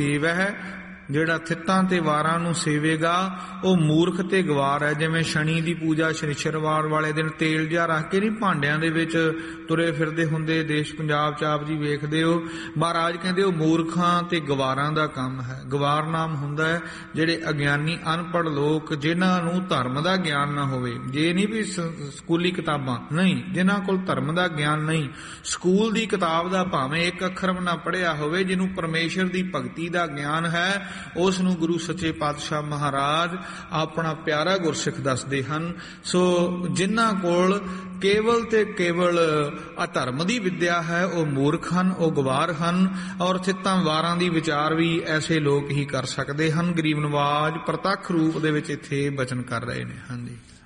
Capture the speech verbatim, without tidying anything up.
ਸੇਵੈ, ਜਿਹੜਾ ਥਿੱਤਾਂ ਤੇ ਵਾਰਾਂ ਨੂੰ ਸੇਵੇਗਾ ਉਹ ਮੂਰਖ ਤੇ ਗਵਾਰ ਹੈ। ਜਿਵੇਂ ਸ਼ਨੀ ਦੀ ਪੂਜਾ ਸ਼ਨੀਚਰਵਾਰ ਵਾਲੇ ਦਿਨ ਤੇਲ ਜਿਹਾ ਰੱਖ ਕੇ ਨਹੀਂ ਭਾਂਡਿਆਂ ਦੇ ਵਿੱਚ ਤੁਰੇ ਫਿਰਦੇ ਹੁੰਦੇ, ਦੇਸ਼ ਪੰਜਾਬ ਚ ਆਪ ਜੀ ਵੇਖਦੇ ਹੋ। ਮਹਾਰਾਜ ਕਹਿੰਦੇ ਉਹ ਮੂਰਖਾਂ ਤੇ ਗਵਾਰਾਂ ਦਾ ਕੰਮ ਹੈ। ਗਵਾਰ ਨਾਮ ਹੁੰਦਾ ਹੈ ਜਿਹੜੇ ਅਗਿਆਨੀ ਅਨਪੜ੍ਹ ਲੋਕ, ਜਿਨ੍ਹਾਂ ਨੂੰ ਧਰਮ ਦਾ ਗਿਆਨ ਨਾ ਹੋਵੇ। ਜੇ ਨਹੀਂ ਵੀ ਸਕੂਲੀ ਕਿਤਾਬਾਂ ਨਹੀਂ, ਜਿਨ੍ਹਾਂ ਕੋਲ ਧਰਮ ਦਾ ਗਿਆਨ ਨਹੀਂ, ਸਕੂਲ ਦੀ ਕਿਤਾਬ ਦਾ ਭਾਵੇਂ ਇੱਕ ਅੱਖਰ ਵੀ ਨਾ ਪੜ੍ਹਿਆ ਹੋਵੇ, ਜਿਹਨੂੰ ਪਰਮੇਸ਼ਰ ਦੀ ਭਗਤੀ ਦਾ ਗਿਆਨ ਹੈ, ਉਸ ਨੂੰ ਗੁਰੂ ਸੱਚੇ ਪਾਤਸ਼ਾਹ ਮਹਾਰਾਜ ਆਪਣਾ ਪਿਆਰਾ ਗੁਰਸਿੱਖ ਦੱਸਦੇ ਹਨ। ਸੋ ਜਿਨ੍ਹਾਂ ਕੋਲ ਕੇਵਲ ਤੇ ਕੇਵਲ ਅਧਰਮ ਦੀ ਵਿਦਿਆ ਹੈ ਉਹ ਮੂਰਖ ਹਨ, ਉਹ ਗਵਾਰ ਹਨ। ਔਰ ਥਿੱਤਾਂ ਵਾਰਾਂ ਦੀ ਵਿਚਾਰ ਵੀ ਐਸੇ ਲੋਕ ਹੀ ਕਰ ਸਕਦੇ ਹਨ। ਗਰੀਬ ਨਵਾਜ ਪ੍ਰਤੱਖ ਰੂਪ ਦੇ ਵਿੱਚ ਇੱਥੇ ਬਚਨ ਕਰ ਰਹੇ ਨੇ। ਹਾਂਜੀ।